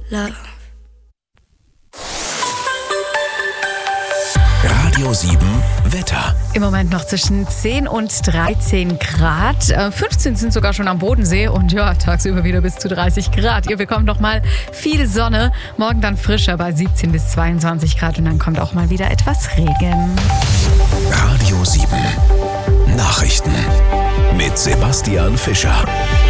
Love. Radio 7 Wetter. Im Moment noch zwischen 10 und 13 Grad. 15 sind sogar schon am Bodensee und ja, tagsüber wieder bis zu 30 Grad. Ihr bekommt noch mal viel Sonne. Morgen dann frischer bei 17 bis 22 Grad und dann kommt auch mal wieder etwas Regen. Radio 7 Nachrichten mit Sebastian Fischer.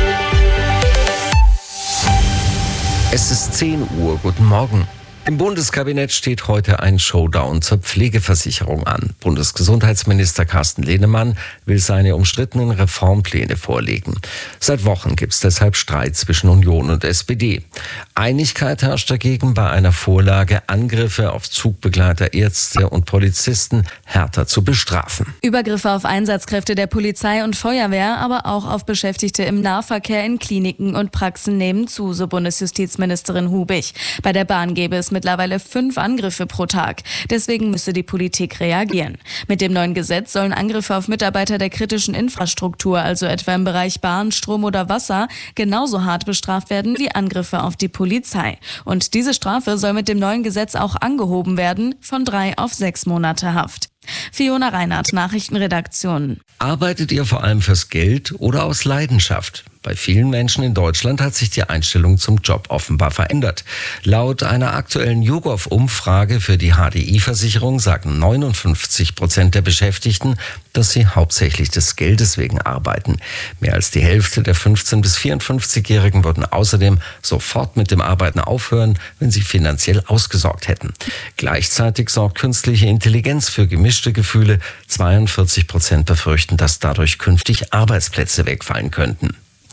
Es ist 10 Uhr. Guten Morgen. Im Bundeskabinett steht heute ein Showdown zur Pflegeversicherung an. Bundesgesundheitsminister Carsten Linnemann will seine umstrittenen Reformpläne vorlegen. Seit Wochen gibt es deshalb Streit zwischen Union und SPD. Einigkeit herrscht dagegen bei einer Vorlage, Angriffe auf Zugbegleiter, Ärzte und Polizisten härter zu bestrafen. Übergriffe auf Einsatzkräfte der Polizei und Feuerwehr, aber auch auf Beschäftigte im Nahverkehr in Kliniken und Praxen nehmen zu, so Bundesjustizministerin Hubig. Bei der Bahn gäbe es mittlerweile 5 Angriffe pro Tag. Deswegen müsse die Politik reagieren. Mit dem neuen Gesetz sollen Angriffe auf Mitarbeiter der kritischen Infrastruktur, also etwa im Bereich Bahn, Strom oder Wasser, genauso hart bestraft werden wie Angriffe auf die Polizei. Und diese Strafe soll mit dem neuen Gesetz auch angehoben werden, von 3 auf 6 Monate Haft. Fiona Reinhardt, Nachrichtenredaktion. Arbeitet ihr vor allem fürs Geld oder aus Leidenschaft? Bei vielen Menschen in Deutschland hat sich die Einstellung zum Job offenbar verändert. Laut einer aktuellen YouGov-Umfrage für die HDI-Versicherung sagen 59% der Beschäftigten, dass sie hauptsächlich des Geldes wegen arbeiten. Mehr als die Hälfte der 15- bis 54-Jährigen würden außerdem sofort mit dem Arbeiten aufhören, wenn sie finanziell ausgesorgt hätten. Gleichzeitig sorgt künstliche Intelligenz für gemischte Gefühle. 42% befürchten, dass dadurch künftig Arbeitsplätze wegfallen könnten.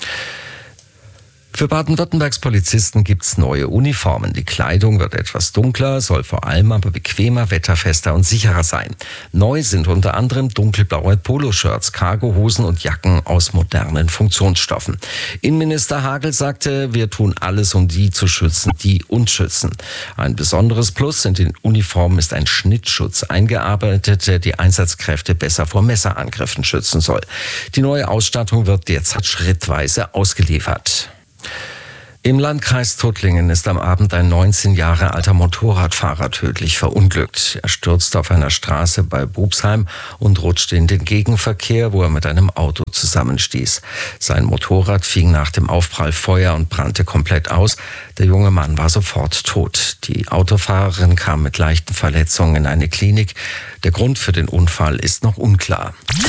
Für Baden-Württembergs Polizisten gibt's neue Uniformen. Die Kleidung wird etwas dunkler, soll vor allem aber bequemer, wetterfester und sicherer sein. Neu sind unter anderem dunkelblaue Poloshirts, Cargohosen und Jacken aus modernen Funktionsstoffen. Innenminister Hagel sagte, wir tun alles, um die zu schützen, die uns schützen. Ein besonderes Plus in den Uniformen ist ein Schnittschutz eingearbeitet, der die Einsatzkräfte besser vor Messerangriffen schützen soll. Die neue Ausstattung wird derzeit schrittweise ausgeliefert. Im Landkreis Tuttlingen ist am Abend ein 19 Jahre alter Motorradfahrer tödlich verunglückt. Er stürzte auf einer Straße bei Bubsheim und rutschte in den Gegenverkehr, wo er mit einem Auto zusammenstieß. Sein Motorrad fing nach dem Aufprall Feuer und brannte komplett aus. Der junge Mann war sofort tot. Die Autofahrerin kam mit leichten Verletzungen in eine Klinik. Der Grund für den Unfall ist noch unklar.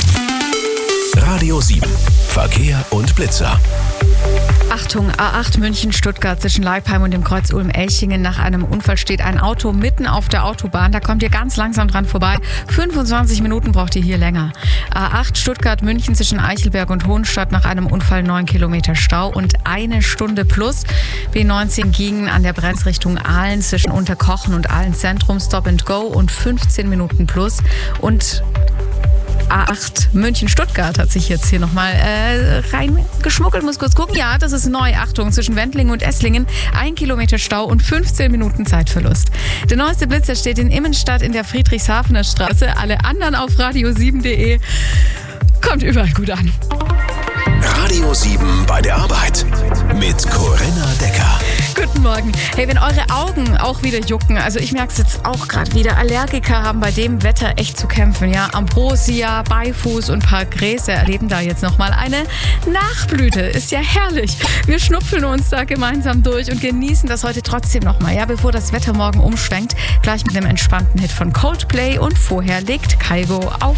Radio 7 Verkehr und Blitzer. Achtung, A8 München-Stuttgart zwischen Leipheim und dem Kreuz Ulm-Elchingen. Nach einem Unfall steht ein Auto mitten auf der Autobahn. Da kommt ihr ganz langsam dran vorbei. 25 Minuten braucht ihr hier länger. A8 Stuttgart-München zwischen Eichelberg und Hohenstadt. Nach einem Unfall 9 Kilometer Stau und 1 Stunde plus. B19 Giengen an der Brenz Richtung Aalen zwischen Unterkochen und Aalen-Zentrum. Stop and Go und 15 Minuten plus. Und A8 München-Stuttgart hat sich jetzt hier nochmal reingeschmuggelt. Muss kurz gucken. Ja, das ist neu. Achtung, zwischen Wendlingen und Esslingen 1 Kilometer Stau und 15 Minuten Zeitverlust. Der neueste Blitzer steht in Immenstadt in der Friedrichshafener Straße. Alle anderen auf radio7.de. Kommt überall gut an. Radio 7 bei der Arbeit mit Corinna Decker. Guten Morgen. Hey, wenn eure Augen auch wieder jucken, also ich merke es jetzt auch gerade wieder, Allergiker haben bei dem Wetter echt zu kämpfen. Ja, Ambrosia, Beifuß und ein paar Gräser erleben da jetzt nochmal eine Nachblüte. Ist ja herrlich. Wir schnupfeln uns da gemeinsam durch und genießen das heute trotzdem nochmal, ja, bevor das Wetter morgen umschwenkt. Gleich mit einem entspannten Hit von Coldplay und vorher legt Kygo auf